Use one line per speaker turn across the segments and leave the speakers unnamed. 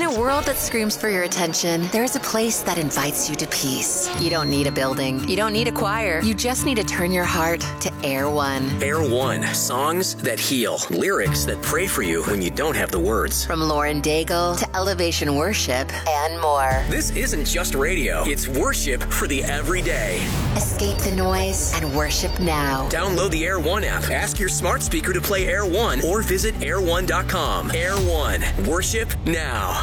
a world that screams for your attention, there's a place that invites you to peace. You don't need a building. You don't need a choir. You just need to turn your heart to Air One.
Air One. Songs that heal. Lyrics that pray for you when you don't have the words.
From Lauren Daigle to Elevation Worship and more.
This isn't just radio. It's worship for the everyday.
Escape the noise and worship now.
Download the Air One app. Ask your smart speaker to play Air One or visit air1.com. Air One. Worship now.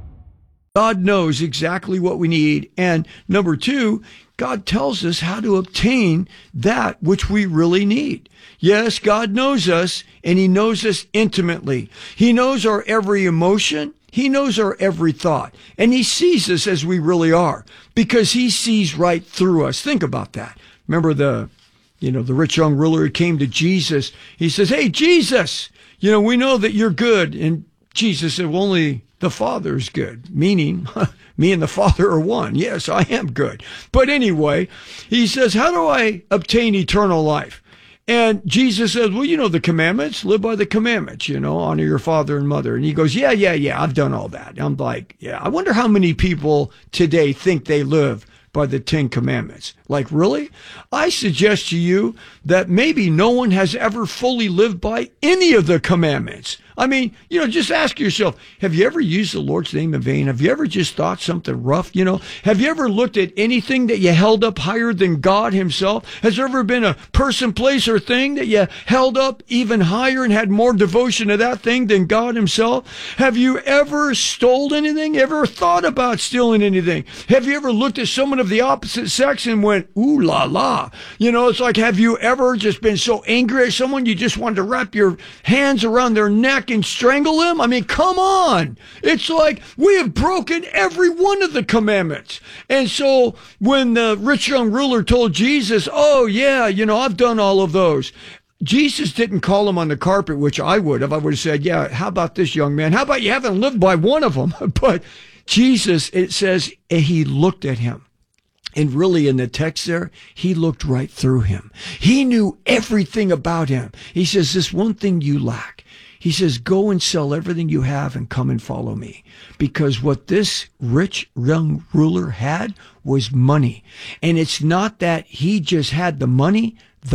God knows exactly what we need. And number two, God tells us how to obtain that which we really need. Yes, God knows us, and he knows us intimately. He knows our every emotion. He knows our every thought, and he sees us as we really are because he sees right through us. Think about that. Remember the rich young ruler who came to Jesus. He says, "Hey, Jesus, we know that you're good." And Jesus said, "Well, only the Father is good," meaning me and the Father are one. Yes, I am good. But anyway, he says, "How do I obtain eternal life?" And Jesus says, "Well, the commandments, live by the commandments, honor your father and mother." And he goes, yeah, I've done all that. And I'm like, yeah, I wonder how many people today think they live by the 10 Commandments. Like, really? I suggest to you that maybe no one has ever fully lived by any of the commandments. I mean, just ask yourself, have you ever used the Lord's name in vain? Have you ever just thought something rough? Have you ever looked at anything that you held up higher than God himself? Has there ever been a person, place, or thing that you held up even higher and had more devotion to that thing than God himself? Have you ever stolen anything? Ever thought about stealing anything? Have you ever looked at someone of the opposite sex and went, ooh la la? It's like, have you ever just been so angry at someone you just wanted to wrap your hands around their neck and strangle them? I mean, come on. It's like we have broken every one of the commandments. And so when the rich young ruler told Jesus, "Oh yeah, I've done all of those," Jesus didn't call him on the carpet, which I would have. I would have said, "Yeah, how about this, young man? How about you haven't lived by one of them?" But Jesus, it says, he looked at him. And really in the text there, he looked right through him. He knew everything about him. He says, "This one thing you lack." He says, "Go and sell everything you have and come and follow me." Because what this rich young ruler had was money. And it's not that he just had the money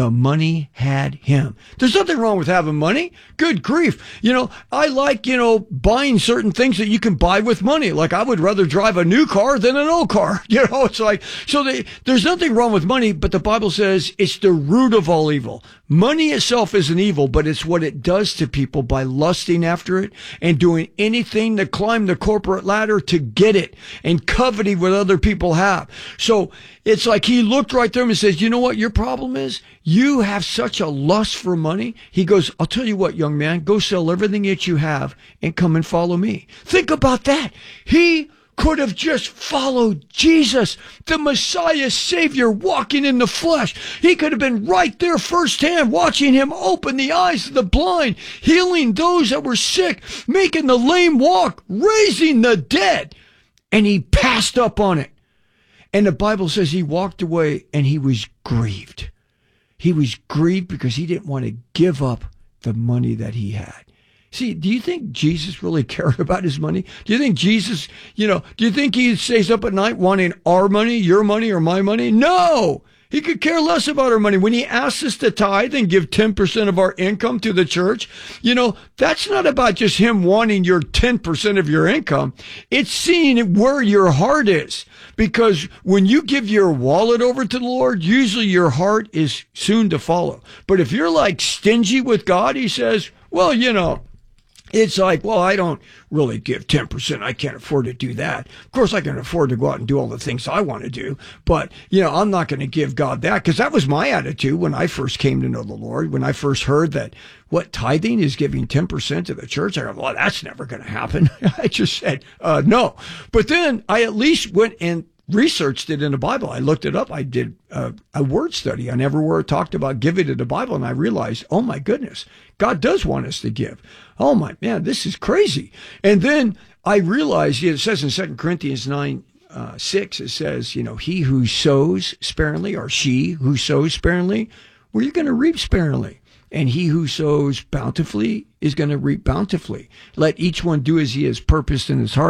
had him. There's nothing wrong with having money. Good grief. I like, buying certain things that you can buy with money. Like I would rather drive a new car than an old car. It's like, there's nothing wrong with money, but the Bible says it's the root of all evil. Money itself isn't evil, but it's what it does to people by lusting after it and doing anything to climb the corporate ladder to get it and coveting what other people have. So it's like he looked right through him and says, "You know what your problem is? You have such a lust for money." He goes, "I'll tell you what, young man, go sell everything that you have and come and follow me." Think about that. He could have just followed Jesus, the Messiah, Savior, walking in the flesh. He could have been right there firsthand, watching him open the eyes of the blind, healing those that were sick, making the lame walk, raising the dead. And he passed up on it. And the Bible says he walked away and he was grieved. He was grieved because he didn't want to give up the money that he had. See, do you think Jesus really cared about his money? Do you think Jesus, do you think he stays up at night wanting our money, your money, or my money? No! He could care less about our money. When he asks us to tithe and give 10% of our income to the church, that's not about just him wanting your 10% of your income. It's seeing where your heart is. Because when you give your wallet over to the Lord, usually your heart is soon to follow. But if you're like stingy with God, he says, well, it's like, well, I don't really give 10%. I can't afford to do that. Of course, I can afford to go out and do all the things I want to do. But, I'm not going to give God that, because that was my attitude when I first came to know the Lord. When I first heard that tithing is giving 10% to the church, I go, well, that's never going to happen. I just said, no. But then I at least went and researched it in the Bible. I looked it up. I did a word study on every word talked about giving to the Bible, and I realized, oh my goodness, God does want us to give. Oh my man, this is crazy. And then I realized, it says in 2 Corinthians 9:6, it says, he who sows sparingly, or she who sows sparingly, well, you're going to reap sparingly. And he who sows bountifully is going to reap bountifully. Let each one do as he has purposed in his heart.